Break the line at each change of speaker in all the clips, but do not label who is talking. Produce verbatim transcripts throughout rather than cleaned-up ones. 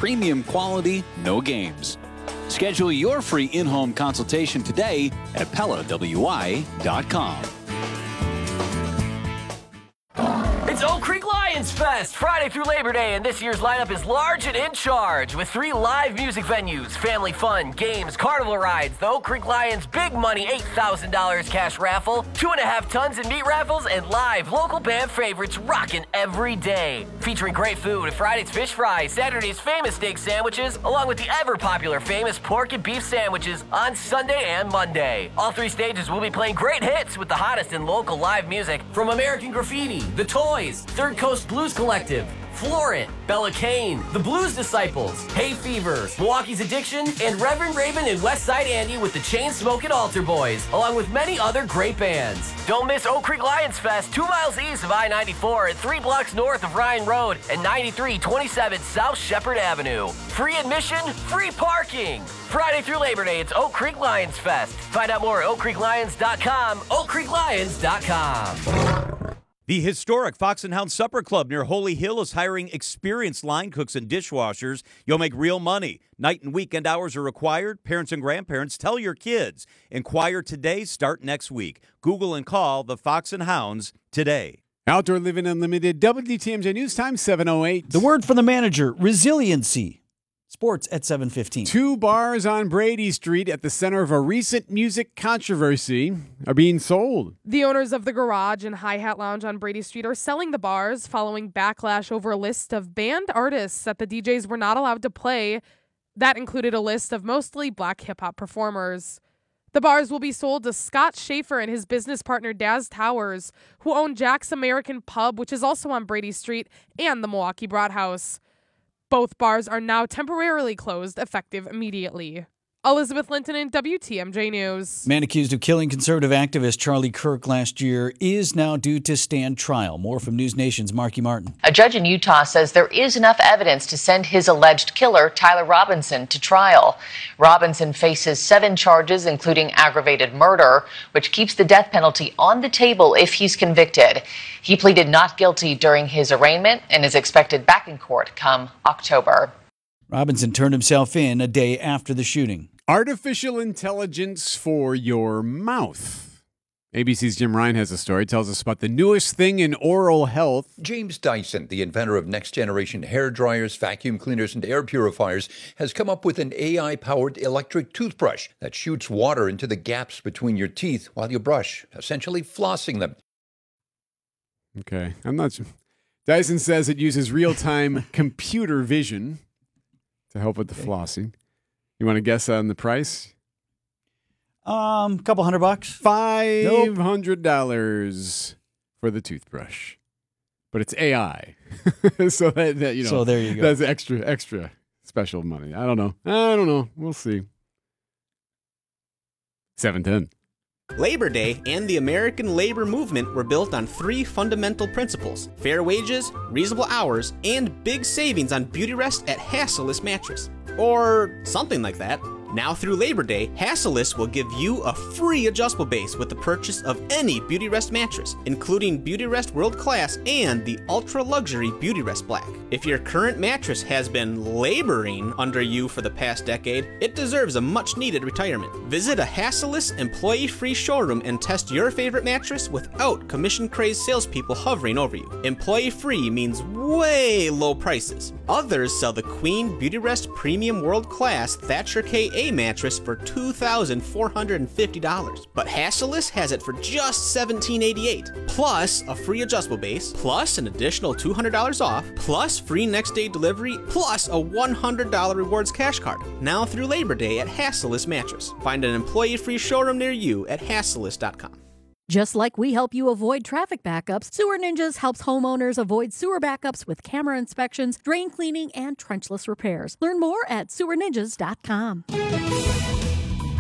premium quality, no games. Schedule your free in-home consultation today at Pella W I dot com.
It's Oak Creek Lions Fest, Friday through Labor Day, and this year's lineup is large and in charge with three live music venues, family fun, games, carnival rides, the Oak Creek Lions Big Money eight thousand dollars cash raffle, two and a half tons in meat raffles, and live local band favorites rocking every day. Featuring great food, Friday's fish fries, Saturday's famous steak sandwiches, along with the ever-popular famous pork and beef sandwiches on Sunday and Monday. All three stages will be playing great hits with the hottest in local live music from American Graffiti, The Toys, Third Coast Blues Collective, Florent, Bella Kane, The Blues Disciples, Hay Fever, Milwaukee's Addiction, and Reverend Raven and Westside Andy with the Chain-Smoking Altar Boys, along with many other great bands. Don't miss Oak Creek Lions Fest, two miles east of I ninety-four and three blocks north of Ryan Road and ninety-three twenty-seven South Shepherd Avenue. Free admission, free parking. Friday through Labor Day, it's Oak Creek Lions Fest. Find out more at oak creek lions dot com, oak creek lions dot com.
The historic Fox and Hound Supper Club near Holy Hill is hiring experienced line cooks and dishwashers. You'll make real money. Night and weekend hours are required. Parents and grandparents, tell your kids. Inquire today, start next week. Google and call the Fox and Hounds today.
Outdoor Living Unlimited, W T M J News Time, seven oh eight.
The word from the manager, resiliency. Sports at seven fifteen.
Two bars on Brady Street at the center of a recent music controversy are being sold.
The owners of the Garage and Hi-Hat Lounge on Brady Street are selling the bars following backlash over a list of banned artists that the D Js were not allowed to play. That included a list of mostly black hip-hop performers. The bars will be sold to Scott Schaefer and his business partner Daz Towers, who own Jack's American Pub, which is also on Brady Street, and the Milwaukee Broad House. Both bars are now temporarily closed, effective immediately. Elizabeth Linton in W T M J News.
Man accused of killing conservative activist Charlie Kirk last year is now due to stand trial. More from News Nation's Marky Martin.
A judge in Utah says there is enough evidence to send his alleged killer, Tyler Robinson, to trial. Robinson faces seven charges, including aggravated murder, which keeps the death penalty on the table if he's convicted. He pleaded not guilty during his arraignment and is expected back in court come October.
Robinson turned himself in a day after the shooting.
Artificial intelligence for your mouth. A B C's Jim Ryan has a story, tells us about the newest thing in oral health.
James Dyson, the inventor of next-generation hair dryers, vacuum cleaners, and air purifiers, has come up with an A I-powered electric toothbrush that shoots water into the gaps between your teeth while you brush, essentially flossing them.
Okay, I'm not sure. Dyson says it uses real-time computer vision to help with the flossing. You want to guess on the price?
Um, a couple hundred bucks.
Five hundred dollars nope. for the toothbrush, but it's A I, so that, that you know.
So there you go.
That's extra, extra special money. I don't know. I don't know. We'll see. Seven ten.
Labor Day and the American labor movement were built on three fundamental principles: fair wages, reasonable hours, and big savings on Beautyrest at Hassellus Mattress. Or something like that. Now through Labor Day, Hassellus will give you a free adjustable base with the purchase of any Beautyrest mattress, including Beautyrest World Class and the ultra-luxury Beautyrest Black. If your current mattress has been laboring under you for the past decade, it deserves a much-needed retirement. Visit a Hassellus employee-free showroom and test your favorite mattress without commission-crazed salespeople hovering over you. Employee-free means way low prices. Others sell the Queen Beautyrest Premium World Class Thatcher K A mattress for two thousand four hundred fifty dollars, but Hassellus has it for just seventeen eighty-eight, plus a free adjustable base, plus an additional two hundred dollars off, plus free next day delivery, plus a one hundred dollars rewards cash card. Now through Labor Day at Hassellus Mattress. Find an employee-free showroom near you at hassellus dot com.
Just like we help you avoid traffic backups, Sewer Ninjas helps homeowners avoid sewer backups with camera inspections, drain cleaning, and trenchless repairs. Learn more at sewer ninjas dot com.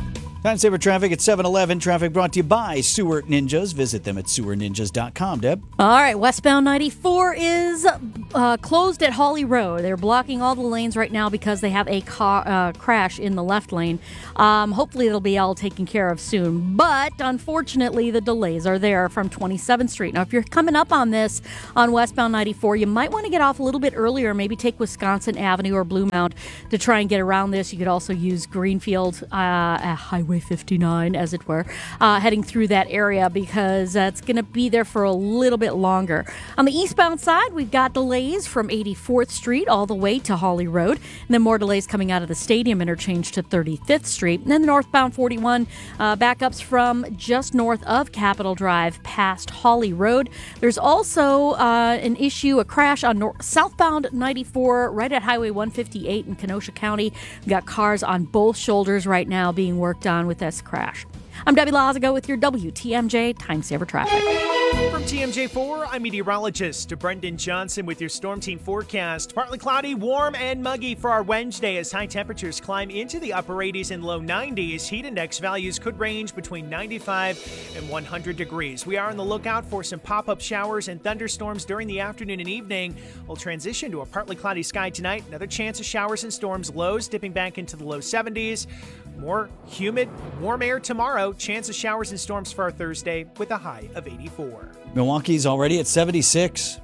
Time saver traffic at seven eleven. Traffic brought to you by Sewer Ninjas. Visit them at sewer ninjas dot com, Deb.
All right, westbound ninety-four is uh, closed at Holly Road. They're blocking all the lanes right now because they have a car uh, crash in the left lane. Um, hopefully it'll be all taken care of soon. But unfortunately, the delays are there from twenty-seventh Street. Now, if you're coming up on this on westbound ninety-four, you might want to get off a little bit earlier, maybe take Wisconsin Avenue or Bluemount to try and get around this. You could also use Greenfield uh, at Highway fifty-nine, as it were, uh, heading through that area because uh, it's going to be there for a little bit longer. On the eastbound side, we've got delays from eighty-fourth Street all the way to Holly Road, and then more delays coming out of the Stadium interchange to thirty-fifth Street. And then the northbound forty-one, uh, backups from just north of Capitol Drive past Holly Road. There's also uh, an issue, a crash on nor- southbound ninety-four right at Highway one fifty-eight in Kenosha County. We've got cars on both shoulders right now being worked on with this crash. I'm Debbie Lazago with your W T M J Time Saver Traffic.
From T M J four, I'm meteorologist Brendan Johnson with your Storm Team forecast. Partly cloudy, warm, and muggy for our Wednesday as high temperatures climb into the upper eighties and low nineties. Heat index values could range between ninety-five and one hundred degrees. We are on the lookout for some pop-up showers and thunderstorms during the afternoon and evening. We'll transition to a partly cloudy sky tonight. Another chance of showers and storms, lows dipping back into the low seventies. More humid, warm air tomorrow. Chance of showers and storms for our Thursday with a high of eighty-four.
Milwaukee's already at seventy-six.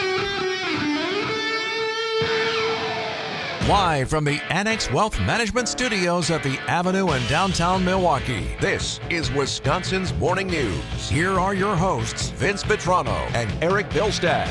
Live from the Annex Wealth Management Studios at the Avenue in downtown Milwaukee, this is Wisconsin's Morning News. Here are your hosts, Vince Petrano and Eric Bilstad.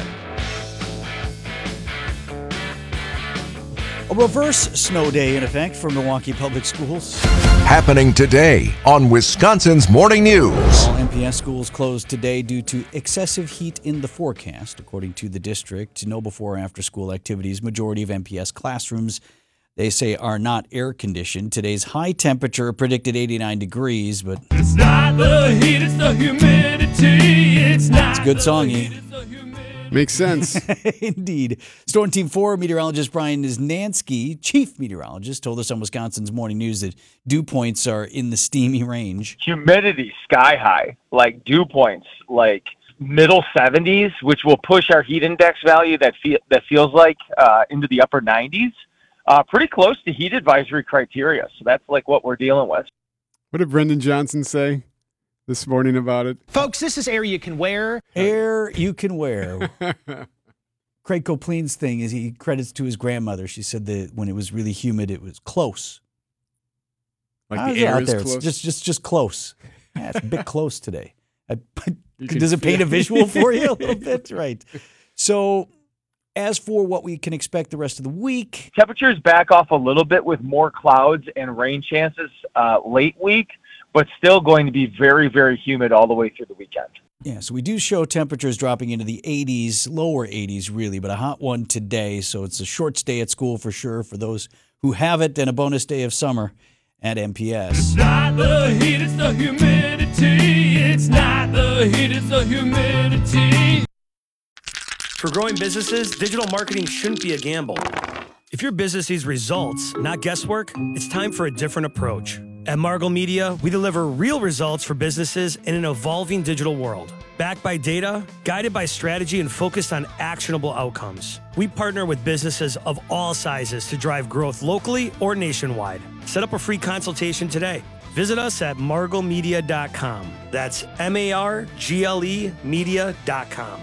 A reverse snow day in effect for Milwaukee Public Schools.
Happening today on Wisconsin's Morning News.
All M P S schools closed today due to excessive heat in the forecast, according to the district. No before or after school activities. Majority of M P S classrooms, they say, are not air conditioned. Today's high temperature predicted eighty-nine degrees, but
it's not the heat, it's the humidity. It's not.
It's a good song, E.
Makes sense.
Indeed. Storm Team four meteorologist Brian Znansky, chief meteorologist, told us on Wisconsin's Morning News that dew points are in the steamy range.
Humidity sky high, like dew points, like middle seventies, which will push our heat index value that fe- that feels like uh, into the upper nineties. Uh, pretty close to heat advisory criteria. So that's like what we're dealing with.
What did Brendan Johnson say this morning about it?
Folks, this is air you can wear.
Air you can wear. Craig Coplean's thing is he credits to his grandmother. She said that when it was really humid, it was close.
Like
How's
the air
out
is
there?
close?
It's just, just, just close. Yeah, it's a bit close today. I,
can
does it paint
feel-
a visual for you a little bit? Right. So as for what we can expect the rest of the week.
Temperatures back off a little bit with more clouds and rain chances uh, late week, but still going to be very, very humid all the way through the weekend.
Yeah, so we do show temperatures dropping into the eighties, lower eighties really, but a hot one today. So it's a short stay at school for sure for those who have it, and a bonus day of summer at M P S.
It's not the heat, it's the humidity. It's not the heat, it's the humidity.
For growing businesses, digital marketing shouldn't be a gamble. If your business needs results, not guesswork, it's time for a different approach. At Margle Media, we deliver real results for businesses in an evolving digital world. Backed by data, guided by strategy, and focused on actionable outcomes. We partner with businesses of all sizes to drive growth locally or nationwide. Set up a free consultation today. Visit us at margle media dot com. That's M A R G L E media dot com.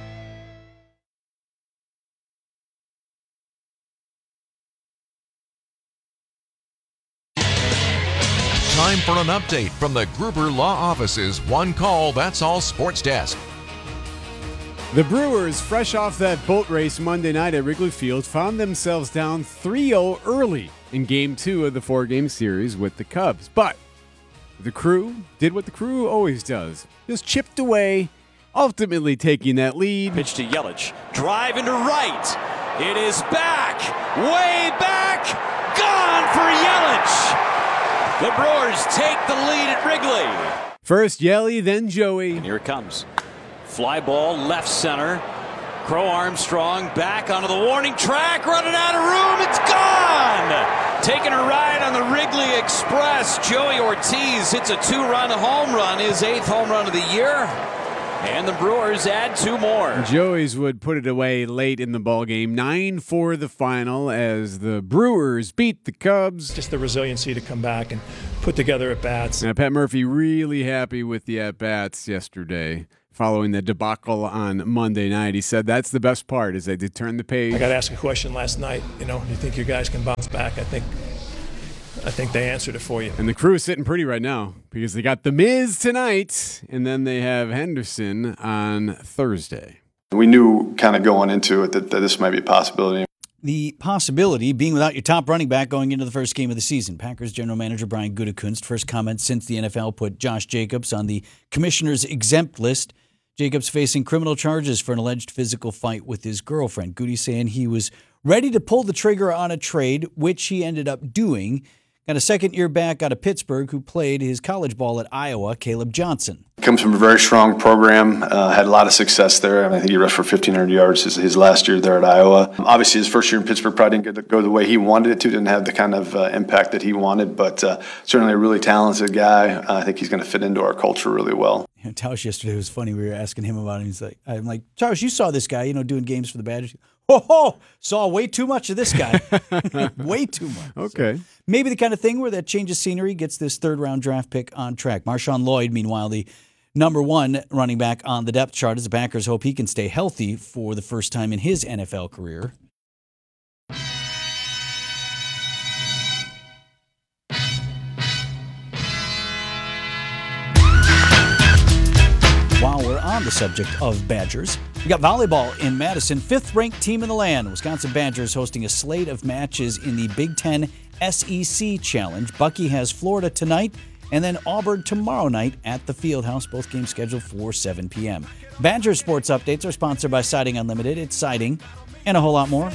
Time for an update from the Gruber Law Office's One Call, That's All Sports Desk.
The Brewers, fresh off that boat race Monday night at Wrigley Field, found themselves down three oh early in Game two of the four-game series with the Cubs. But the Crew did what the Crew always does, just chipped away, ultimately taking that lead.
Pitch to Yelich, drive into right. It is back, way back, gone for Yelich. The Brewers take the lead at Wrigley.
First Yelly, then Joey.
And here it comes. Fly ball, left center. Crow Armstrong back onto the warning track, running out of room. It's gone! Taking a ride on the Wrigley Express. West, Joey Ortiz hits a two-run home run, his eighth home run of the year. And the Brewers add two more.
Joey's would put it away late in the ballgame. nine four the final as the Brewers beat the Cubs.
Just the resiliency to come back and put together at-bats.
Now, Pat Murphy really happy with the at-bats yesterday following the debacle on Monday night. He said that's the best part is they did turn the page.
I got asked a question last night. You know, do you think your guys can bounce back? I think I think they answered it for you.
And the crew is sitting pretty right now because they got The Miz tonight, and then they have Henderson on Thursday.
We knew kind of going into it that, that this might be a possibility.
The possibility being without your top running back going into the first game of the season. Packers general manager Brian Gutekunst, first comment since the N F L put Josh Jacobs on the commissioner's exempt list. Jacobs facing criminal charges for an alleged physical fight with his girlfriend. Goody saying he was ready to pull the trigger on a trade, which he ended up doing. Got a second-year back out of Pittsburgh who played his college ball at Iowa, Caleb Johnson.
Comes from a very strong program, uh, had a lot of success there. I, mean, I think he rushed for fifteen hundred yards his, his last year there at Iowa. Obviously, his first year in Pittsburgh probably didn't go the way he wanted it to, didn't have the kind of uh, impact that he wanted, but uh, certainly a really talented guy. Uh, I think he's going to fit into our culture really well.
You know, Tausch yesterday was funny. We were asking him about him. He's like, I'm like, Tausch, you saw this guy, you know, doing games for the Badgers. Oh, ho, saw way too much of this guy. Way too much.
Okay.
So maybe the kind of thing where that change of scenery gets this third-round draft pick on track. Marshawn Lloyd, meanwhile, the number one running back on the depth chart as the Packers hope he can stay healthy for the first time in his N F L career. While we're on the subject of Badgers, we got volleyball in Madison, fifth-ranked team in the land. Wisconsin Badgers hosting a slate of matches in the Big Ten S E C Challenge. Bucky has Florida tonight, and then Auburn tomorrow night at the Fieldhouse, both games scheduled for seven p.m. Badger Sports Updates are sponsored by Siding Unlimited. It's siding and a whole lot more.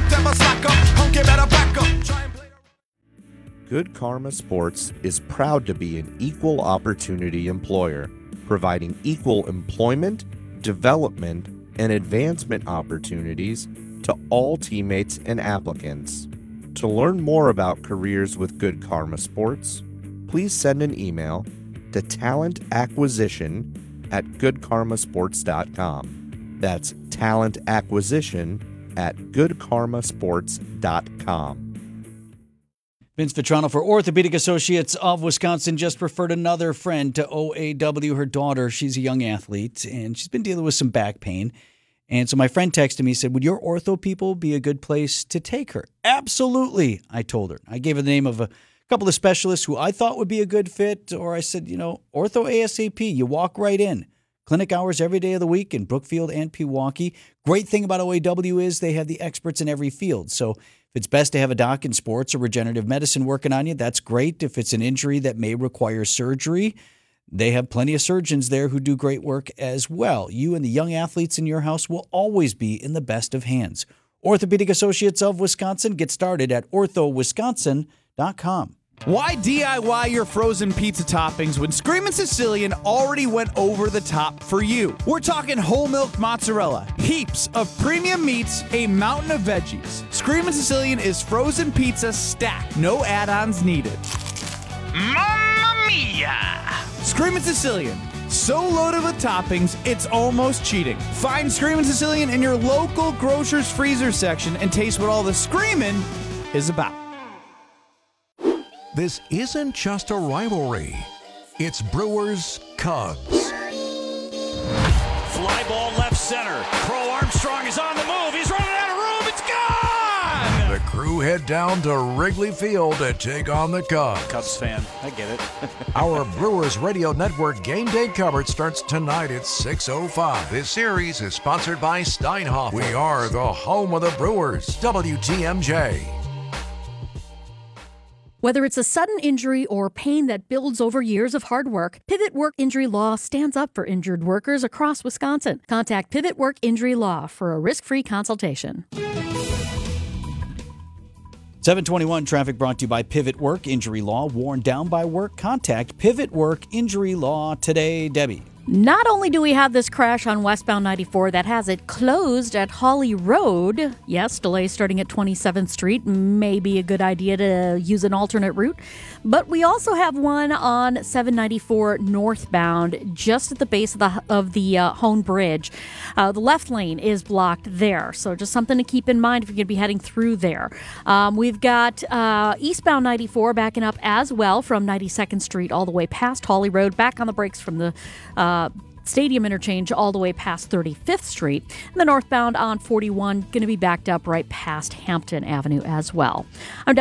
Good Karma Sports is proud to be an equal opportunity employer, providing equal employment, development, and advancement opportunities to all teammates and applicants. To learn more about careers with Good Karma Sports, please send an email to talent acquisition at good karma sports dot com. That's talent acquisition at good karma sports dot com.
Vince Vitrano for Orthopedic Associates of Wisconsin just referred another friend to O A W, her daughter. She's a young athlete, and she's been dealing with some back pain. And so my friend texted me, said, would your ortho people be a good place to take her? Absolutely, I told her. I gave her the name of a couple of specialists who I thought would be a good fit, or I said, you know, Ortho ASAP, you walk right in. Clinic hours every day of the week in Brookfield and Pewaukee. Great thing about O A W is they have the experts in every field. So if it's best to have a doc in sports or regenerative medicine working on you, that's great. If it's an injury that may require surgery, they have plenty of surgeons there who do great work as well. You and the young athletes in your house will always be in the best of hands. Orthopedic Associates of Wisconsin. Get started at ortho wisconsin dot com.
Why D I Y your frozen pizza toppings when Screamin' Sicilian already went over the top for you? We're talking whole milk mozzarella, heaps of premium meats, a mountain of veggies. Screamin' Sicilian is frozen pizza stacked, no add-ons needed. Mamma mia! Screamin' Sicilian, so loaded with toppings, it's almost cheating. Find Screamin' Sicilian in your local grocer's freezer section and taste what all the screamin' is about.
This isn't just a rivalry. It's Brewers Cubs.
Fly ball left center. Crow Armstrong is on the move. He's running out of room. It's gone!
The crew head down to Wrigley Field to take on the Cubs.
Cubs fan. I get it.
Our Brewers Radio Network game day coverage starts tonight at six oh five. This series is sponsored by Steinhoff. We are the home of the Brewers. W T M J.
Whether it's a sudden injury or pain that builds over years of hard work, Pivot Work Injury Law stands up for injured workers across Wisconsin. Contact Pivot Work Injury Law for a risk-free consultation.
seven twenty-one traffic brought to you by Pivot Work Injury Law. Worn down by work? Contact Pivot Work Injury Law today. Debbie.
Not only do we have this crash on westbound ninety-four that has it closed at Holly Road, yes, delays starting at twenty-seventh Street, may be a good idea to use an alternate route, but we also have one on seven ninety-four northbound just at the base of the of the uh, Hone Bridge. Uh, the left lane is blocked there, so just something to keep in mind if you're going to be heading through there. Um, we've got uh, eastbound ninety-four backing up as well from ninety-second Street all the way past Holly Road, back on the brakes from the uh, Stadium interchange all the way past thirty-fifth Street. And the northbound on forty-one going to be backed up right past Hampton Avenue as well. I'm